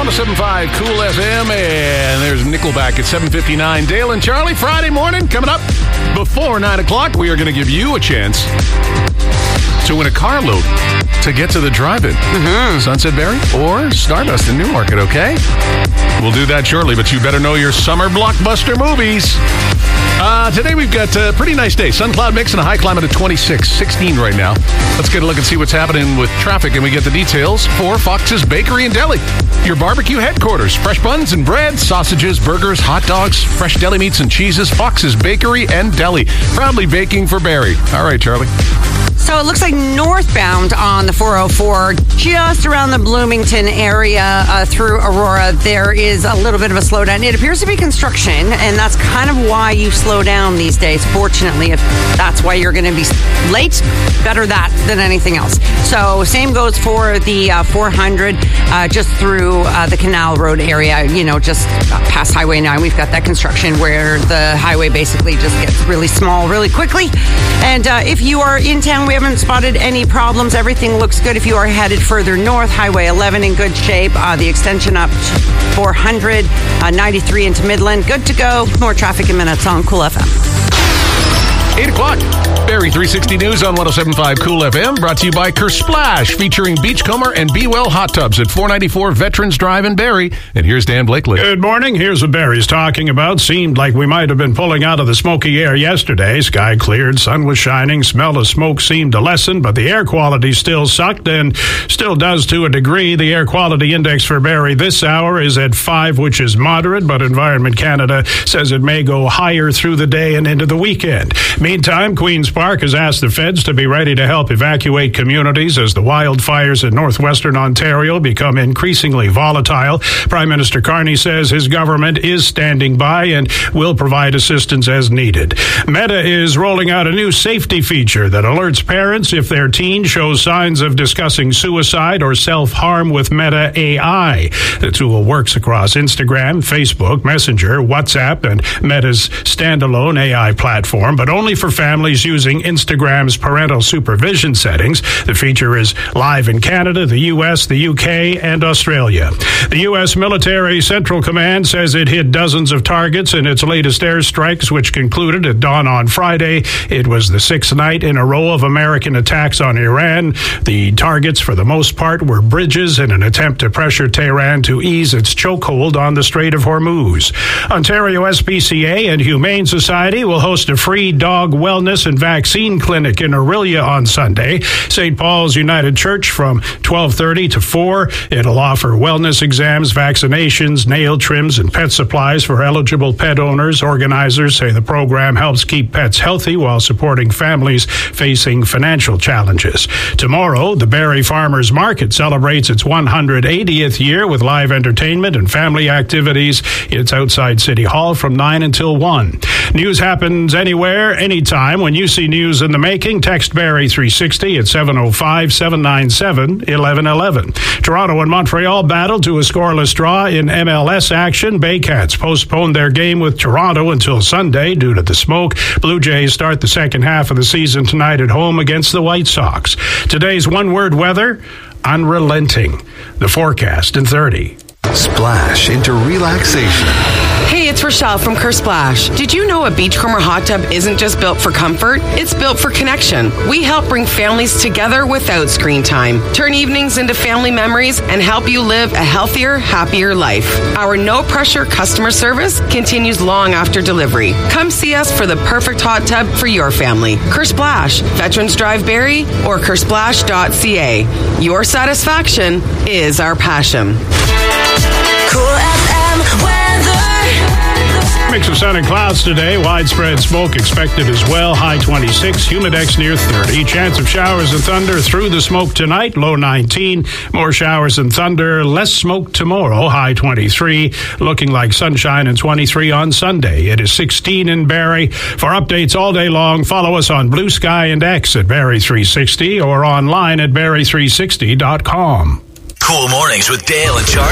107.5 Cool FM, and there's Nickelback at 7:59. Dale and Charlie, Friday morning, coming up before 9 o'clock. We are going to give you a chance to win a carload to get to the drive-in. Sunset Berry or Stardust in Newmarket, okay? We'll do that shortly, but you better know your summer blockbuster movies. Today we've got a pretty nice day. Sun cloud mix and a high climate of 26, 16 right now. Let's get a look and see what's happening with traffic, and we get the details for Fox's Bakery and Deli, your barbecue headquarters. Fresh buns and bread, sausages, burgers, hot dogs, fresh deli meats and cheeses. Fox's Bakery and Deli, proudly baking for Barrie. All right, Charlie. So it looks like northbound on the 404, just around the Bloomington area through Aurora, there is a little bit of a slowdown. It appears to be construction, and that's kind of why you slow down these days. Fortunately, if that's why you're going to be late, better that than anything else. So same goes for the 400, just through the Canal Road area, just past Highway 9. We've got that construction where the highway basically just gets really small really quickly. And if you are in town, we haven't spotted any problems. Everything looks good. If you are headed further north, Highway 11 in good shape. The extension up 400, 93 into Midland. Good to go. More traffic in minutes on Cool FM. 8 o'clock. Barrie 360 News on 107.5 Cool FM, brought to you by Kersplash, featuring Beachcomber and Be Well hot tubs at 494 Veterans Drive in Barrie. And here's Dan Blakely. Good morning. Here's what Barrie's talking about. Seemed like we might have been pulling out of the smoky air yesterday. Sky cleared, sun was shining, smell of smoke seemed to lessen, but the air quality still sucked and still does to a degree. The air quality index for Barrie this hour is at 5, which is moderate, but Environment Canada says it may go higher through the day and into the weekend. Meantime, Queen's Park has asked the feds to be ready to help evacuate communities as the wildfires in northwestern Ontario become increasingly volatile. Prime Minister Carney says his government is standing by and will provide assistance as needed. Meta is rolling out a new safety feature that alerts parents if their teen shows signs of discussing suicide or self-harm with Meta AI. The tool works across Instagram, Facebook, Messenger, WhatsApp, and Meta's standalone AI platform, but only for families using Instagram's parental supervision settings. The feature is live in Canada, the U.S., the U.K., and Australia. The U.S. Military Central Command says it hit dozens of targets in its latest airstrikes, which concluded at dawn on Friday. It was the 6th night in a row of American attacks on Iran. The targets, for the most part, were bridges in an attempt to pressure Tehran to ease its chokehold on the Strait of Hormuz. Ontario SPCA and Humane Society will host a free dog wellness and vaccine clinic in Orillia on Sunday. St. Paul's United Church from 12:30 to 4. It'll offer wellness exams, vaccinations, nail trims, and pet supplies for eligible pet owners. Organizers say the program helps keep pets healthy while supporting families facing financial challenges. Tomorrow, the Barrie Farmers Market celebrates its 180th year with live entertainment and family activities. It's outside City Hall from 9 until 1. News happens anywhere, anytime. When you see news in the making, text Barrie 360 at 705-797-1111. Toronto and Montreal battled to a scoreless draw in MLS action. Baycats postponed their game with Toronto until Sunday due to the smoke. Blue Jays start the second half of the season tonight at home against the White Sox. Today's one-word weather, unrelenting. The forecast in 30. Splash into relaxation. Hey, it's Rochelle from Kersplash. Did you know a Beachcomber hot tub isn't just built for comfort? It's built for connection. We help bring families together without screen time, turn evenings into family memories, and help you live a healthier, happier life. Our no-pressure customer service continues long after delivery. Come see us for the perfect hot tub for your family. Kersplash, Veterans Drive Barrie, or kersplash.ca. Your satisfaction is our passion. Cool FM weather. Mix of sun and clouds today. Widespread smoke expected as well. High 26. Humidex near 30. Chance of showers and thunder through the smoke tonight. Low 19. More showers and thunder. Less smoke tomorrow. High 23. Looking like sunshine and 23 on Sunday. It is 16 in Barrie. For updates all day long, follow us on Blue Sky and X at Barrie 360 or online at Barrie360.com. Cool Mornings with Dale and Charlie.